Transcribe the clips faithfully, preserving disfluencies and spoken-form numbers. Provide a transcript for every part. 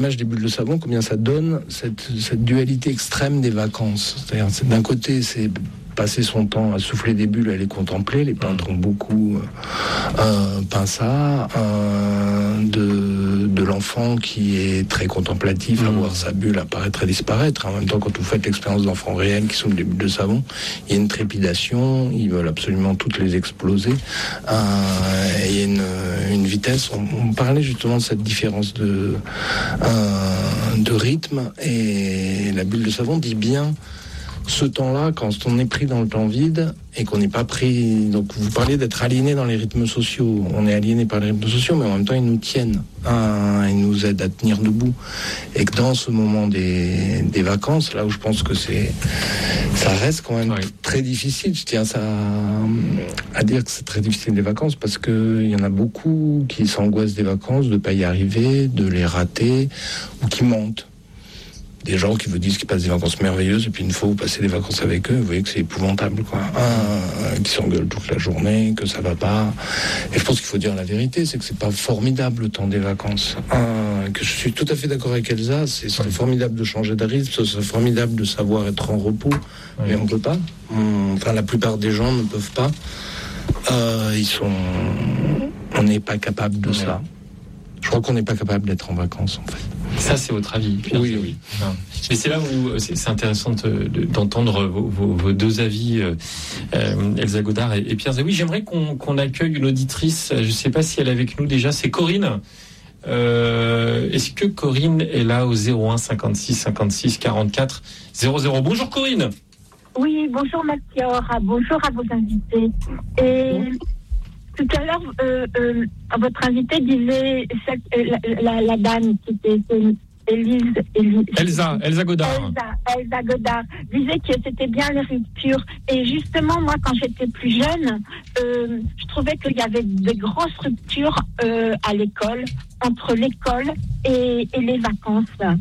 l'image des bulles de savon, combien ça donne cette, cette dualité extrême des vacances. C'est-à-dire, c'est, d'un côté, c'est passer son temps à souffler des bulles, à les contempler. Les peintres ont beaucoup euh, peint ça. Euh, de, de l'enfant qui est très contemplatif, mmh. à voir sa bulle apparaître et disparaître. En même temps, quand vous faites l'expérience d'enfants réels qui sont des bulles de savon, il y a une trépidation, ils veulent absolument toutes les exploser. Euh, il y a une, une vitesse. On, on parlait justement de cette différence de, euh, de rythme, et la bulle de savon dit bien ce temps-là, quand on est pris dans le temps vide et qu'on n'est pas pris... Donc vous parlez d'être aliéné dans les rythmes sociaux. On est aliéné par les rythmes sociaux, mais en même temps ils nous tiennent. Hein, ils nous aident à tenir debout. Et que dans ce moment des, des vacances, là où je pense que c'est... ça reste quand même oui. très difficile. Je tiens ça à, à dire que c'est très difficile les vacances, parce qu'il y en a beaucoup qui s'angoissent des vacances, de ne pas y arriver, de les rater, ou qui mentent. Des gens qui vous disent qu'ils passent des vacances merveilleuses, et puis une fois vous passez des vacances avec eux, vous voyez que c'est épouvantable, quoi. Un, un qui s'engueule toute la journée, que ça va pas. Et je pense qu'il faut dire la vérité, c'est que c'est pas formidable le temps des vacances. Un, que je suis tout à fait d'accord avec Elsa, c'est, ce serait formidable de changer de rythme, ce serait formidable de savoir être en repos, oui. mais on peut pas. On, enfin, la plupart des gens ne peuvent pas. Euh, ils sont, on n'est pas capable de oui. ça. Je crois qu'on n'est pas capable d'être en vacances, en fait. Ça, c'est votre avis, Pierre. Oui, oui. Non. Mais c'est là où c'est, c'est intéressant de, de, d'entendre vos, vos, vos deux avis, euh, Elsa Godard et, et Pierre Zaoui. J'aimerais qu'on, qu'on accueille une auditrice. Je ne sais pas si elle est avec nous déjà. C'est Corinne. Euh, est-ce que Corinne est là au zéro un cinquante-six cinquante-six quarante-quatre zéro zéro? Bonjour Corinne. Oui, bonjour Melchior. Bonjour à vos invités. Et... Bon. Tout à l'heure, euh, euh, votre invité disait cette, euh, la, la, la dame qui était Élise, Élise, Elsa, Elsa Godard. Elsa, Elsa Godard disait que c'était bien les ruptures. Et justement, moi, quand j'étais plus jeune, euh, je trouvais qu'il y avait des grosses ruptures euh, à l'école, entre l'école et, et les vacances.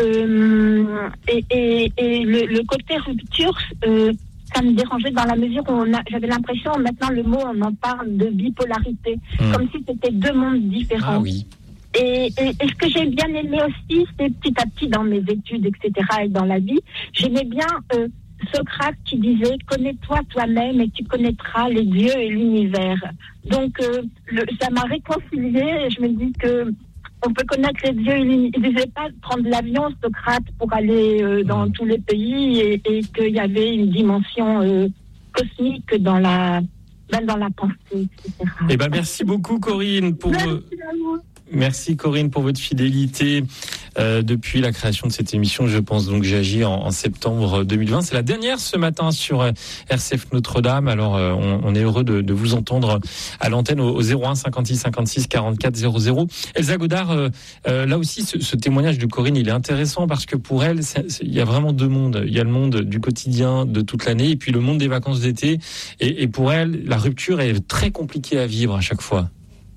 Euh, et, et, et le, le côté rupture... Euh, ça me dérangeait dans la mesure où on a, j'avais l'impression, maintenant le mot, on en parle de bipolarité, mmh. comme si c'était deux mondes différents. Ah oui. Et, et, et ce que j'ai bien aimé aussi, c'est petit à petit dans mes études, et cetera, et dans la vie, j'aimais bien euh, Socrate qui disait « Connais-toi toi-même et tu connaîtras les dieux et l'univers ». Donc, euh, le, ça m'a réconciliée, et je me dis que on peut connaître les dieux. Il ne disait pas de prendre l'avion, Socrate, pour aller euh, dans mmh. tous les pays, et, et qu'il y avait une dimension euh, cosmique dans la, ben dans la pensée, et cetera. Eh ben, merci beaucoup, Corinne, pour... Merci à vous. Merci Corinne pour votre fidélité euh, depuis la création de cette émission. Je pense donc j'ai agi en, en septembre deux mille vingt. C'est la dernière ce matin sur euh, R C F Notre-Dame. Alors euh, on, on est heureux de, de vous entendre à l'antenne au, au zéro un cinquante-six cinquante-six quarante-quatre zéro zéro. Elsa Godard, euh, euh, là aussi ce, ce témoignage de Corinne, il est intéressant parce que pour elle, c'est, c'est, il y a vraiment deux mondes. Il y a le monde du quotidien de toute l'année et puis le monde des vacances d'été. Et, et pour elle, la rupture est très compliquée à vivre à chaque fois.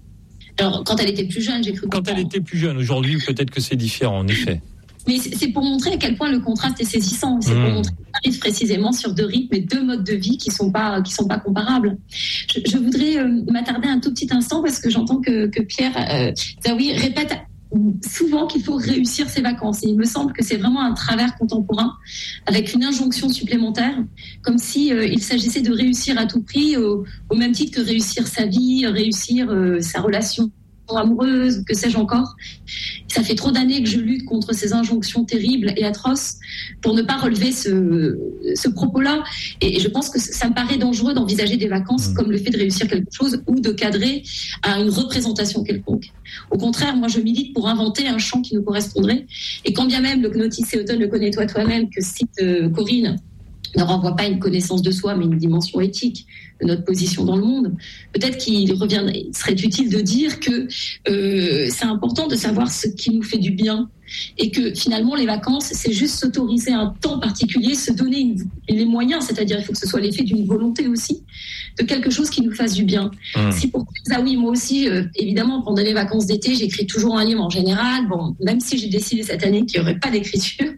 Alors, quand elle était plus jeune, j'ai cru comprendre. Quand elle était plus jeune, aujourd'hui, peut-être que c'est différent, en effet. Mais c'est pour montrer à quel point le contraste est saisissant. C'est mmh. pour montrer qu'on arrive précisément sur deux rythmes et deux modes de vie qui sont pas qui sont pas comparables. Je, je voudrais euh, m'attarder un tout petit instant parce que j'entends que, que Pierre euh, Zaoui répète souvent qu'il faut réussir ses vacances. Et il me semble que c'est vraiment un travers contemporain avec une injonction supplémentaire, comme si euh, il s'agissait de réussir à tout prix, au, au même titre que réussir sa vie, réussir euh, sa relation amoureuse, que sais-je encore. Ça fait trop d'années que je lutte contre ces injonctions terribles et atroces pour ne pas relever ce, ce propos-là. Et je pense que ça me paraît dangereux d'envisager des vacances comme le fait de réussir quelque chose ou de cadrer à une représentation quelconque. Au contraire, moi, je milite pour inventer un champ qui nous correspondrait. Et quand bien même le Gnosis et Automne, le connais-toi toi-même, que cite euh, Corinne, ne renvoie pas une connaissance de soi, mais une dimension éthique de notre position dans le monde. Peut-être qu'il reviendrait, il serait utile de dire que euh, c'est important de savoir ce qui nous fait du bien et que finalement les vacances, c'est juste s'autoriser un temps particulier, se donner une, les moyens, c'est-à-dire il faut que ce soit l'effet d'une volonté aussi, de quelque chose qui nous fasse du bien. Mmh. Si pour ça, oui, moi aussi, euh, évidemment, pendant les vacances d'été, j'écris toujours un livre en général, bon, même si j'ai décidé cette année qu'il n'y aurait pas d'écriture.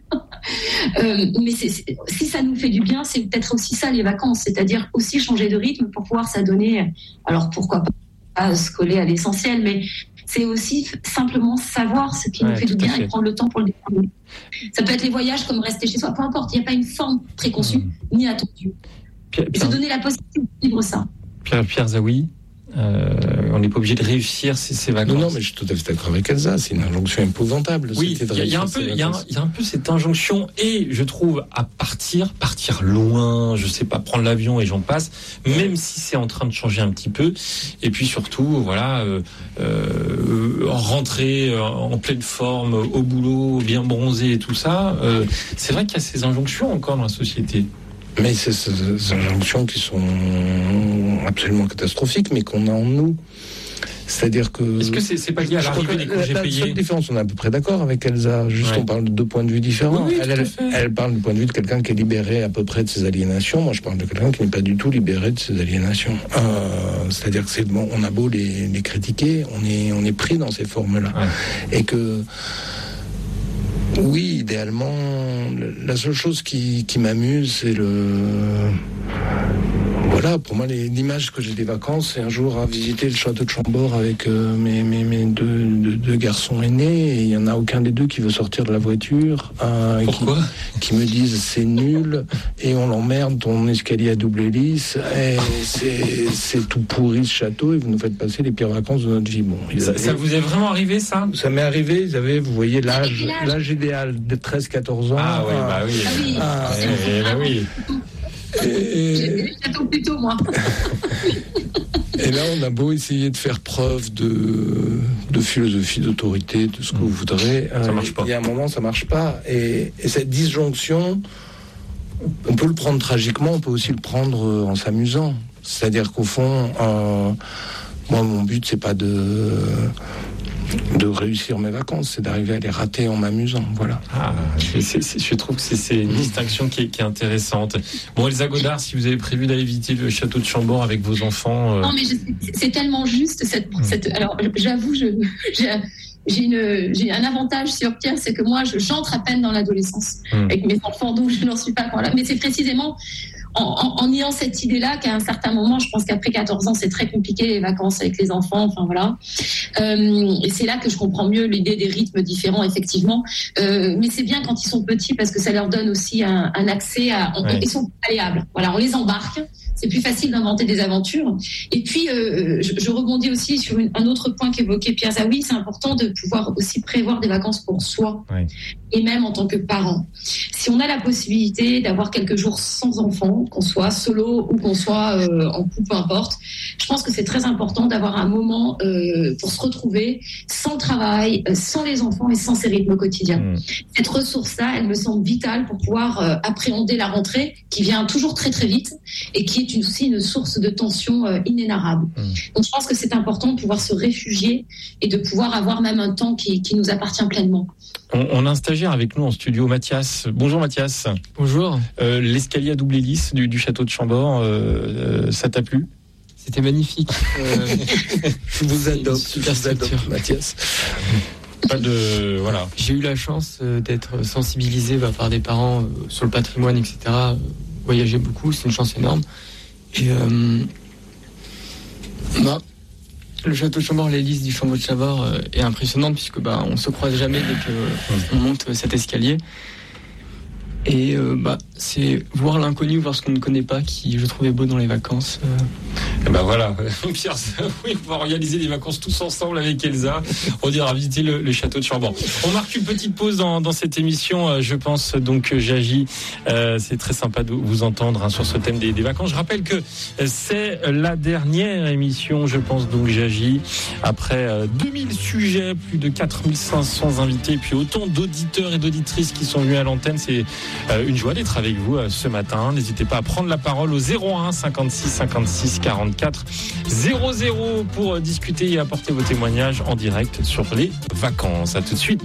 euh, mais c'est, c'est, si ça nous fait du bien, c'est peut-être aussi ça les vacances, c'est-à-dire aussi changer de rythme pour pouvoir s'adonner, alors pourquoi pas se coller à l'essentiel, mais c'est aussi simplement savoir ce qui ouais, nous fait du bien et prendre le temps pour le découvrir. Ça peut être les voyages comme rester chez soi, peu importe, il n'y a pas une forme préconçue mmh. ni attendue. Pierre, et se donner la possibilité de vivre ça. Pierre, Pierre Zaouy, euh, on n'est pas obligé de réussir ces, ces vacances. Non, non, mais je suis tout à fait d'accord avec Elsa. C'est une injonction épouvantable. Oui, il y, y a un peu, il y, y a un peu cette injonction et je trouve à partir, partir loin, je sais pas, prendre l'avion et j'en passe, même si c'est en train de changer un petit peu. Et puis surtout, voilà, euh, euh, rentrer en pleine forme au boulot, bien bronzé et tout ça. Euh, c'est vrai qu'il y a ces injonctions encore dans la société. Mais c'est ces injonctions qui sont absolument catastrophiques, mais qu'on a en nous. C'est-à-dire que... Est-ce que c'est, c'est pas lié à l'arrivée des congés la, payés ? La seule différence, on est à peu près d'accord avec Elsa, juste ouais. on parle de deux points de vue différents. Oui, oui, elle, elle, elle parle du point de vue de quelqu'un qui est libéré à peu près de ses aliénations. Moi, je parle de quelqu'un qui n'est pas du tout libéré de ses aliénations. Euh, c'est-à-dire que c'est bon, on a beau les, les critiquer, on est, on est pris dans ces formes-là. Ouais. Et que... Oui, idéalement, la seule chose qui, qui m'amuse, c'est le... Voilà, pour moi, les, l'image que j'ai des vacances, c'est un jour à visiter le château de Chambord avec euh, mes, mes, mes deux, deux, deux garçons aînés, et il n'y en a aucun des deux qui veut sortir de la voiture. Euh, Pourquoi ? qui, qui me disent c'est nul, et on l'emmerde, ton escalier à double hélice, et c'est, c'est tout pourri ce château, et vous nous faites passer les pires vacances de notre vie. Bon, ça, avaient, ça vous est vraiment arrivé, ça ? Ça m'est arrivé, ils avaient, vous voyez, l'âge, l'âge idéal de treize à quatorze ans. Ah oui, bah oui. Ah oui. Ah, et, bah oui. Et... J'ai vu le château plus tôt, moi. Et là, on a beau essayer de faire preuve de, de philosophie, d'autorité, de ce que mmh. vous voudrez. Ça marche pas. Il y a un moment, ça marche pas. Et, et cette disjonction, on peut le prendre tragiquement, on peut aussi le prendre en s'amusant. C'est-à-dire qu'au fond, euh, moi, mon but, c'est pas de... de réussir mes vacances, c'est d'arriver à les rater en m'amusant, voilà. Ah, c'est, c'est, je trouve que c'est, c'est une distinction qui est, qui est intéressante. Bon, Elsa Godard, si vous avez prévu d'aller visiter le château de Chambord avec vos enfants... Euh... Non, mais je, c'est tellement juste, cette, cette, alors j'avoue, je, j'ai, j'ai, une, j'ai un avantage sur Pierre, c'est que moi, je, j'entre à peine dans l'adolescence mmh. avec mes enfants, donc je n'en suis pas encore là. Mais c'est précisément... En, en, en ayant cette idée-là qu'à un certain moment, je pense qu'après quatorze ans, c'est très compliqué les vacances avec les enfants, enfin voilà. Euh, et c'est là que je comprends mieux l'idée des rythmes différents, effectivement. Euh, mais c'est bien quand ils sont petits parce que ça leur donne aussi un, un accès à... On, ouais. Ils sont malléables. Voilà, on les embarque. C'est plus facile d'inventer des aventures. Et puis, euh, je, je rebondis aussi sur une, un autre point qu'évoquait Pierre Zaouy. C'est important de pouvoir aussi prévoir des vacances pour soi, ouais. et même en tant que parent. Si on a la possibilité d'avoir quelques jours sans enfants, qu'on soit solo ou qu'on soit euh, en couple, peu importe, je pense que c'est très important d'avoir un moment euh, pour se retrouver sans travail, sans les enfants et sans ces rythmes quotidiens. Mmh. Cette ressource-là, elle me semble vitale pour pouvoir euh, appréhender la rentrée qui vient toujours très très vite et qui est une, aussi une source de tension euh, inénarrable. Mmh. Donc je pense que c'est important de pouvoir se réfugier et de pouvoir avoir même un temps qui, qui nous appartient pleinement. On, on a un stagiaire avec nous en studio, Mathias. Bonjour Mathias. Bonjour. Euh, l'escalier à double hélice du, du château de Chambord, euh, euh, ça t'a plu ? C'était magnifique. Euh, je vous adopte, je vous adopte, Mathias. Pas de, voilà. J'ai eu la chance d'être sensibilisé bah, par des parents euh, sur le patrimoine, et cetera. Voyager beaucoup, c'est une chance énorme. Et euh, bah, le château de Chambord, l'hélice du chambord de Chambord euh, est impressionnante puisque bah, on se croise jamais dès qu'on euh, monte cet escalier. Et euh, bah, c'est voir l'inconnu, voir ce qu'on ne connaît pas, qui je trouvais beau dans les vacances. Euh... Et ben voilà, Pierre, oui, on va organiser des vacances tous ensemble avec Elsa. On ira visiter le, le château de Chambord. On marque une petite pause dans, dans cette émission. Je pense donc j'agis. Euh, c'est très sympa de vous entendre hein, sur ce thème des, des vacances. Je rappelle que c'est la dernière émission. Je pense donc j'agis après euh, deux mille sujets, plus de quatre mille cinq cents invités, puis autant d'auditeurs et d'auditrices qui sont venus à l'antenne. C'est euh, une joie d'être avec vous euh, ce matin. N'hésitez pas à prendre la parole au zéro un cinquante-six cinquante-six quarante-quatre zéro zéro pour euh, discuter et apporter vos témoignages en direct sur les vacances. À tout de suite.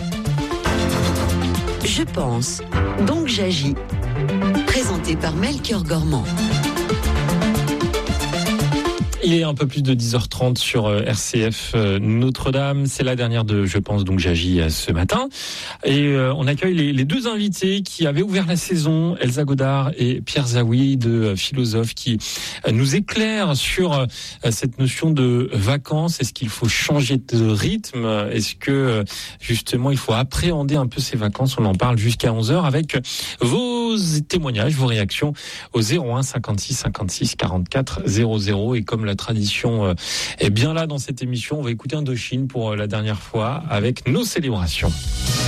Je pense, donc j'agis. Présenté par Melchior Gormand. Il est un peu plus de dix heures trente sur R C F Notre-Dame. C'est la dernière de Je pense donc j'agis ce matin. Et euh, on accueille les, les deux invités qui avaient ouvert la saison, Elsa Godard et Pierre Zaoui, deux philosophes qui nous éclairent sur euh, cette notion de vacances. Est-ce qu'il faut changer de rythme? Est-ce que justement il faut appréhender un peu ces vacances? On en parle jusqu'à onze heures avec vos témoignages, vos réactions au zéro un cinquante-six cinquante-six quarante-quatre zéro zéro. Et comme la tradition est bien là dans cette émission, on va écouter Indochine pour la dernière fois avec Nos célébrations.